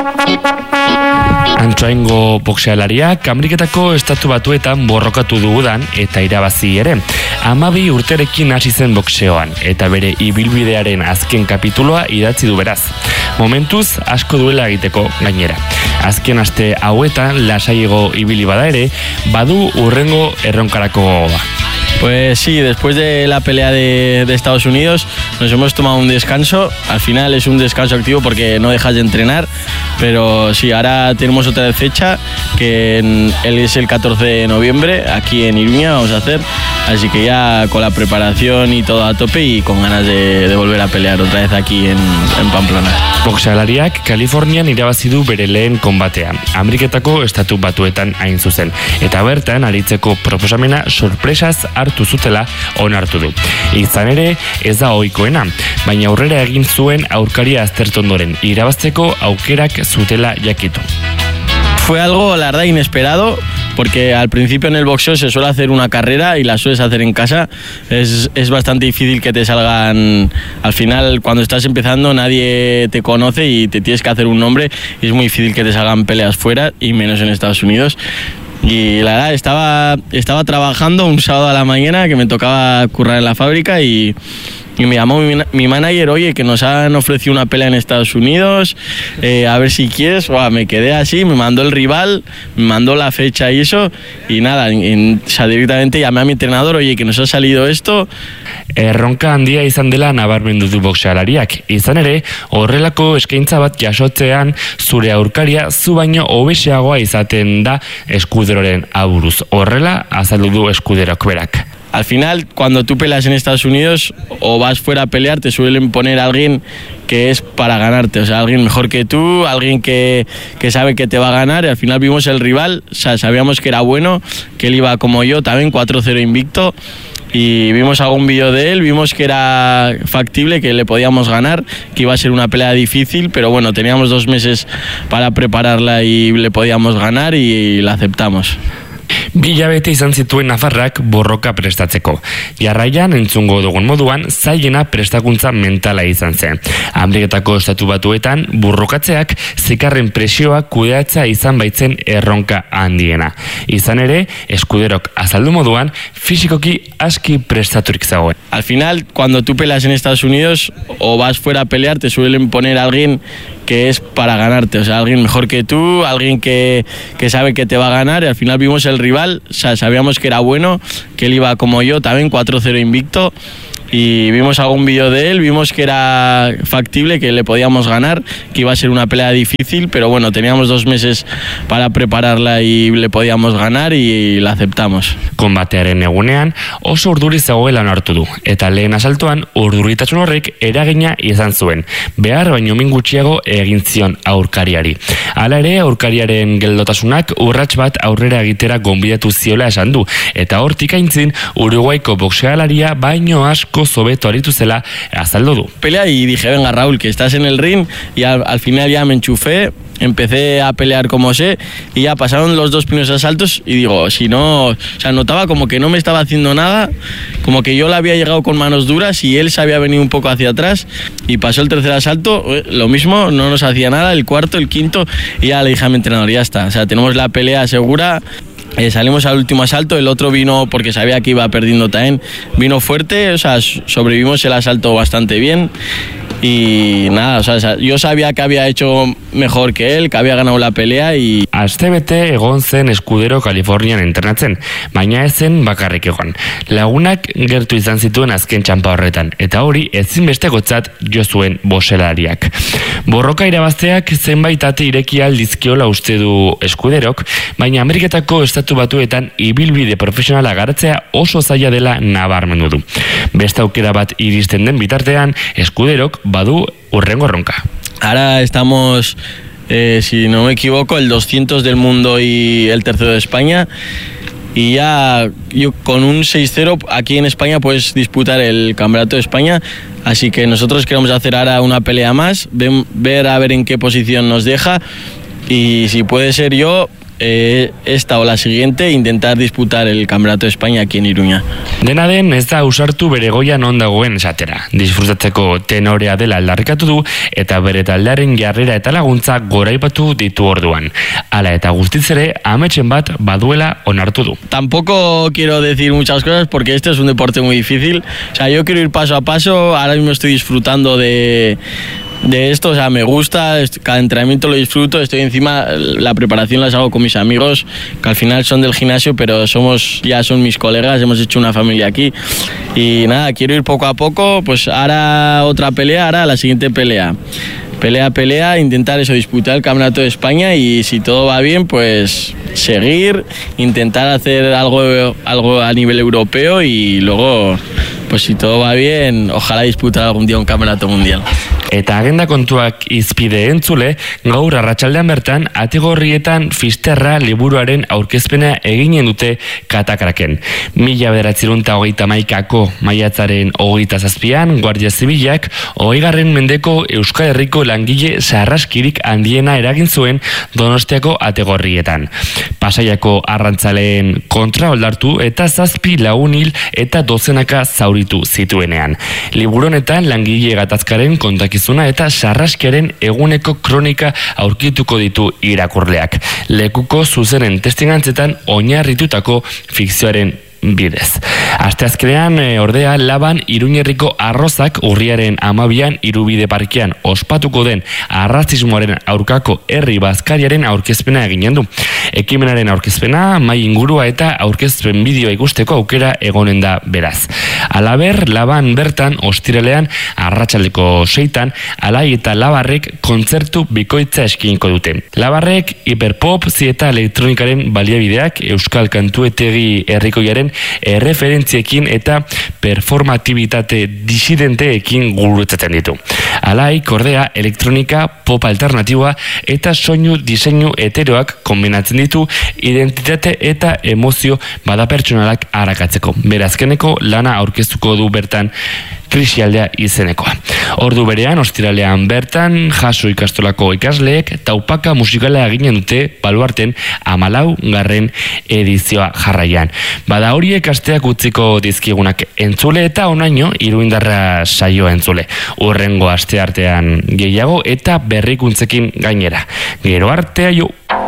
Antsoaingo boxealariak Ameriketako Estatu Batuetan borrokatu dugudan eta irabazi ere. 12 urterekin hasi zen boxeoan eta bere ibilbidearen azken kapituloa idatzi du beraz. Momentuz asko duela egiteko gainera. Azken aste hauetan lasaiego ibili bada ere, badu hurrengo erronkarako gogoa. Pues sí, después de la pelea de Estados Unidos nos hemos tomado un descanso. Al final es un descanso activo porque no dejas de entrenar, pero sí, ahora tenemos otra vez fecha, que es el 14 de noviembre, aquí en Iruña vamos a hacer, así que ya con la preparación y todo a tope y con ganas de volver a pelear otra vez aquí en Pamplona. Boxealariak Kalifornian irabazi du bere lehen konbatea, Ameriketako Estatu Batuetan hain zuzen, eta bertan aritzeko proposamena sorpresaz hartu zutela onartu du. Izan ere, ez da ohikoena, baina aurrera egin zuen aurkaria aztertu ondoren, irabazteko aukerak zutela jakitu. Fue algo, la verdad, inesperado, porque al principio en el boxeo se suele hacer una carrera y la sueles hacer en casa. Es bastante difícil que te salgan. Al final, cuando estás empezando, nadie te conoce y te tienes que hacer un nombre, y es muy difícil que te salgan peleas fuera, y menos en Estados Unidos. Y la verdad, estaba trabajando un sábado a la mañana, que me tocaba currar en la fábrica, y me llamó mi manager, oye, que nos han ofrecido una pelea en Estados Unidos, a ver si quieres. Me quedé así, me mandó el rival, me mandó la fecha y eso, y nada, directamente llamé a mi entrenador, oye, que nos ha salido esto. Erronka handia izan dela nabarmendu du boxealariak. Izan ere, horrelako eskaintza bat jasotzean zure aurkaria zu baino hobeseagoa izaten da Eskuderoren aburuz. Horrela azaldu du Eskuderok berak. Al final, cuando tú peleas en Estados Unidos o vas fuera a pelear, te suelen poner a alguien que es para ganarte, o sea, alguien mejor que tú, alguien que sabe que te va a ganar, y al final vimos el rival, o sea, sabíamos que era bueno, que él iba como yo, también 4-0 invicto, y vimos algún vídeo de él, vimos que era factible, que le podíamos ganar, que iba a ser una pelea difícil, pero bueno, teníamos 2 meses para prepararla y le podíamos ganar y la aceptamos. 2 hilabete izan zituen nafarrak borroka prestatzeko. Jarraian entzungo dugun moduan, zailena prestakuntza mentala izan zen. Ameriketako Estatu Batuetan borrokatzeak zekarren presioa kudeatzea izan baitzen erronka handiena. Izan ere, Eskuderok azaldu moduan, fisikoki aski prestaturik zagoen. Al final, cuando tú peleas en Estados Unidos o vas fuera a pelear, te suelen poner a alguien que es para ganarte, o sea, alguien mejor que tú, alguien que sabe que te va a ganar, y al final vimos el rival, o sea, sabíamos que era bueno, que él iba como yo, también 4-0 invicto, y vimos algún vídeo de él, vimos que era factible, que le podíamos ganar, que iba a ser una pelea difícil, pero bueno, teníamos 2 meses para prepararla y le podíamos ganar y la aceptamos. Konbatearen egunean oso urduri zegoela onartu du, eta lehen asaltoan urduritasun horrek eragina izan zuen, behar baino min gutxiago egin zion aurkariari. Hala ere, aurkariaren geldotasunak urrats bat aurrera egitera gonbidatu ziola esan du, eta hortik aintzin Uruguaiko boxealaria baino asko zobeto aritu zela azaldu du. Pelea y dije, venga Raúl, que estás en el ring, y al final ya me enchufé, empecé a pelear como sé, y ya pasaron los 2 primeros asaltos y digo, si no, o sea, notaba como que no me estaba haciendo nada, como que yo le había llegado con manos duras y él se había venido un poco hacia atrás, y pasó el 3er asalto, lo mismo, no nos hacía nada, el 4º, el 5º, y ya le dije a mi entrenador, ya está, o sea, tenemos la pelea segura. Salimos al último asalto, el otro vino porque sabía que iba perdiendo también, vino fuerte, o sea, sobrevivimos el asalto bastante bien. Y nada, o sea, yo sabía que había hecho mejor que él, que había ganado la pelea y... Astebete egon zen Eskudero Kalifornian entrenatzen, baina ez zen bakarrik egon. Lagunak gertu izan zituen azken txanpa horretan, eta hori ezinbestekotzat jo zuen boxealariak. Borroka irabazteak zenbait ate ireki aldizkiola uste du Eskuderok, baina Ameriketako Estatu Batuetan ibilbide profesionala garatzea oso zaila dela nabarmendu du. Beste aukera bat iristen den bitartean, Eskuderok badu hurrengo erronka. Ahora estamos, si no me equivoco, el 200 del mundo y el 3º de España. Y ya yo con un 6-0 aquí en España puedes disputar el Campeonato de España. Así que nosotros queremos hacer ahora una pelea más, ver a ver en qué posición nos deja. Y si puede ser yo, esta o la siguiente intentar disputar el Campeonato de España aquí en Iruña. Dena den ez da usartu bere goian non dagoen esatera. Disfrutatzeko tenorea dela aldarrikatu du eta bere taldearen jarrera eta laguntza goraipatu ditu orduan. Hala eta guztiz ere ametsen bat baduela onartu du. Tampoco quiero decir muchas cosas porque este es un deporte muy difícil. O sea, yo quiero ir paso a paso. Ahora mismo estoy disfrutando de esto, o sea, me gusta, cada entrenamiento lo disfruto, estoy encima, la preparación las hago con mis amigos, que al final son del gimnasio, pero ya son mis colegas, hemos hecho una familia aquí, y nada, quiero ir poco a poco, pues ahora otra pelea, ahora la siguiente pelea. Pelea, intentar eso, disputar el Campeonato de España y si todo va bien, pues seguir, intentar hacer algo a nivel europeo y luego, pues si todo va bien, ojalá disputar algún día un Campeonato Mundial. Eta agenda kontuak izpide entzule, gaur arratsaldean bertan Ategorrietan Fisterra liburuaren aurkezpena eginen dute Katakraken. 1931ko maiatzaren 27an Guardia Zibilak 20. mendeko Euskal Herriko langile sarraskirik handiena eragin zuen Donostiako Ategorrietan. Pasaiako arrantzaleen kontra oldartu eta 7 lagun hil eta dozenaka zauritu zituenean. Liburu honetan langile gatazkaren kontakizuna eta sarraskiaren eguneko kronika aurkituko ditu irakurleak. Lekuko zuzenen testigantzetan oinarritutako fikzioaren bidez. Asteazkenean ordea Laban Iruñerriko Arrozak urriaren 12an Irubide Parkean ospatuko den arrazismoaren aurkako herri bazkariaren aurkezpena eginen du. Ekimenaren aurkezpena, mai ingurua eta aurkezpen bideoa ikusteko aukera egonen da beraz. Halaber, Laban bertan ostiralean arratsaldeko 6an Alai eta Labarrek kontzertu bikoitza eskiniko dute. Labarrek hiperpop zieta elektronikaren baliabideak euskal kantuetegi herrikoiaren erreferentziekin eta performatibitate disidenteekin gurutzaten ditu. Alaik ordea elektronika, pop alternatiboa eta soinu diseinu heteroak kombinatzen ditu identitate eta emozio badapertsonalak arakatzeko. Berazkeneko lana aurkeztuko du bertan Krisialdea izenekoa. Ordu berean, ostiralean bertan, Jaso ikastolako ikasleek taupaka musikala eginen dute Baluarten 14. edizioa jarraian. Bada horiek asteak utziko dizkigunak entzule eta onaino Iruindarra saio entzule. Urrengo asteartean gehiago eta berrikuntzekin gainera. Gero artea jo!